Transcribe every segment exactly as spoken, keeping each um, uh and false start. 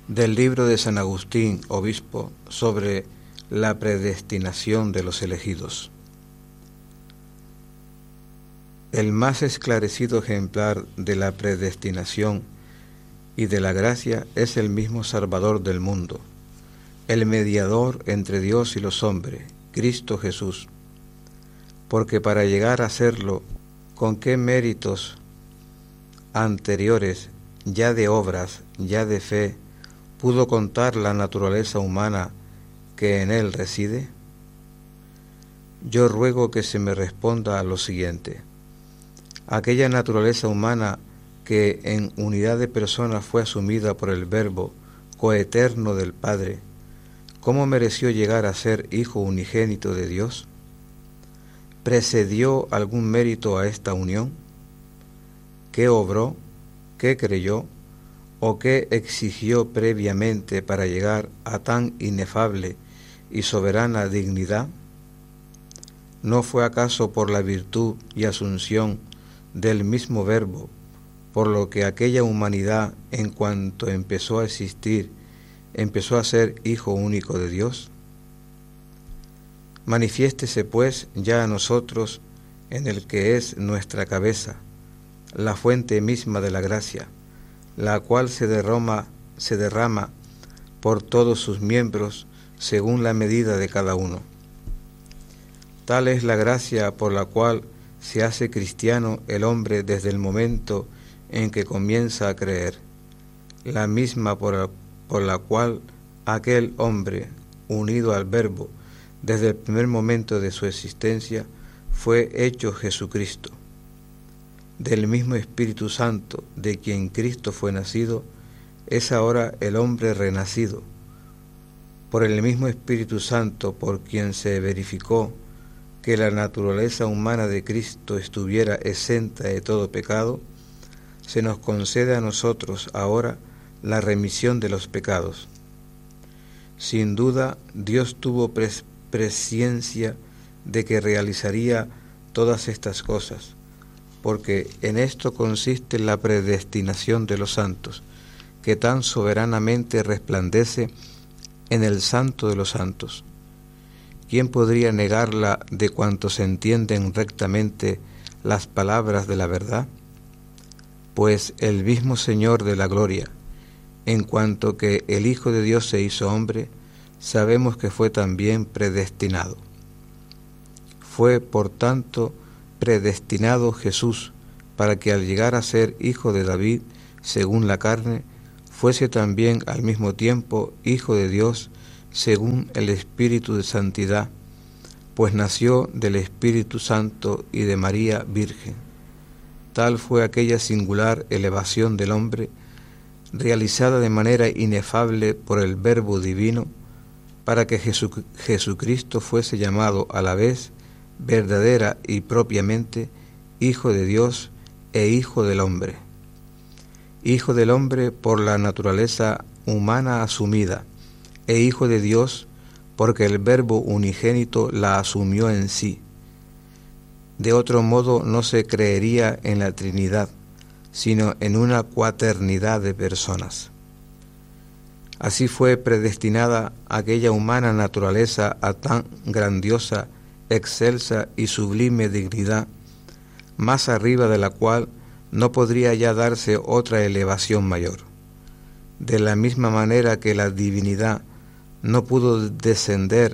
Del libro de San Agustín, obispo, sobre la predestinación de los elegidos. El más esclarecido ejemplar de la predestinación y de la gracia es el mismo Salvador del mundo, el mediador entre Dios y los hombres, Cristo Jesús. Porque para llegar a serlo, ¿con qué méritos anteriores, ya de obras, ya de fe, pudo contar la naturaleza humana que en él reside? Yo ruego que se me responda a lo siguiente. Aquella naturaleza humana que en unidad de persona fue asumida por el Verbo coeterno del Padre, ¿cómo mereció llegar a ser Hijo unigénito de Dios? ¿Precedió algún mérito a esta unión? ¿Qué obró? ¿Qué creyó? ¿O qué exigió previamente para llegar a tan inefable y soberana dignidad? ¿No fue acaso por la virtud y asunción del mismo Verbo, por lo que aquella humanidad, en cuanto empezó a existir, empezó a ser Hijo único de Dios? Manifiéstese pues ya a nosotros en el que es nuestra cabeza, la fuente misma de la gracia, la cual se derrama, se derrama por todos sus miembros según la medida de cada uno. Tal es la gracia por la cual se hace cristiano el hombre desde el momento en que comienza a creer, la misma por la, por la cual aquel hombre, unido al Verbo desde el primer momento de su existencia, fue hecho Jesucristo. Del mismo Espíritu Santo, de quien Cristo fue nacido, es ahora el hombre renacido. Por el mismo Espíritu Santo, por quien se verificó que la naturaleza humana de Cristo estuviera exenta de todo pecado, se nos concede a nosotros ahora la remisión de los pecados. Sin duda, Dios tuvo pres- presciencia de que realizaría todas estas cosas, porque en esto consiste la predestinación de los santos, que tan soberanamente resplandece en el Santo de los Santos. ¿Quién podría negarla de cuantos entienden rectamente las palabras de la verdad? Pues el mismo Señor de la gloria, en cuanto que el Hijo de Dios se hizo hombre, sabemos que fue también predestinado. Fue, por tanto, predestinado Jesús para que al llegar a ser hijo de David, según la carne, fuese también al mismo tiempo hijo de Dios, según el Espíritu de Santidad, pues nació del Espíritu Santo y de María Virgen. Tal fue aquella singular elevación del hombre, realizada de manera inefable por el Verbo divino, para que Jesu- Jesucristo fuese llamado a la vez verdadera y propiamente Hijo de Dios e Hijo del hombre. Hijo del hombre por la naturaleza humana asumida, e Hijo de Dios porque el Verbo unigénito la asumió en sí. De otro modo no se creería en la Trinidad, sino en una cuaternidad de personas. Así fue predestinada aquella humana naturaleza a tan grandiosa, excelsa y sublime dignidad, más arriba de la cual no podría ya darse otra elevación mayor. De la misma manera que la divinidad no pudo descender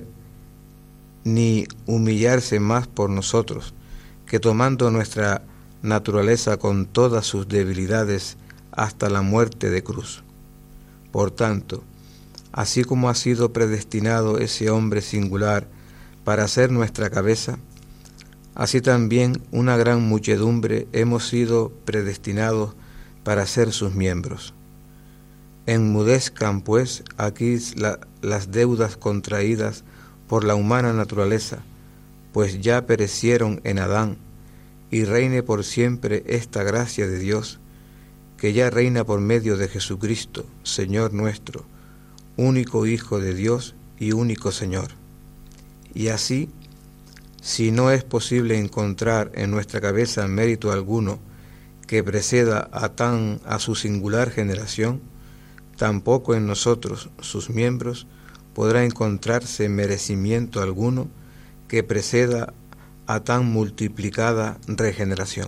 ni humillarse más por nosotros, que tomando nuestra naturaleza con todas sus debilidades hasta la muerte de cruz. Por tanto, así como ha sido predestinado ese hombre singular para ser nuestra cabeza, así también una gran muchedumbre hemos sido predestinados para ser sus miembros. Enmudezcan, pues, aquí la, las deudas contraídas por la humana naturaleza, pues ya perecieron en Adán, y reine por siempre esta gracia de Dios, que ya reina por medio de Jesucristo, Señor nuestro, único Hijo de Dios y único Señor. Y así, si no es posible encontrar en nuestra cabeza mérito alguno que preceda a tan a su singular generación, tampoco en nosotros, sus miembros, podrá encontrarse merecimiento alguno que preceda a tan multiplicada regeneración.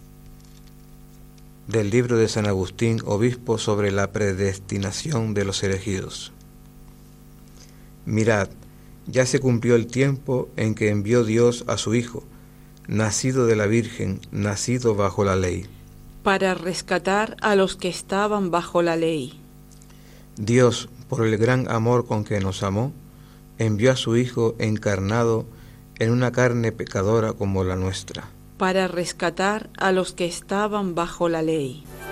Del libro de San Agustín, obispo, sobre la predestinación de los elegidos. Mirad, ya se cumplió el tiempo en que envió Dios a su Hijo, nacido de la Virgen, nacido bajo la ley, para rescatar a los que estaban bajo la ley. Dios, por el gran amor con que nos amó, envió a su Hijo encarnado en una carne pecadora como la nuestra, para rescatar a los que estaban bajo la ley.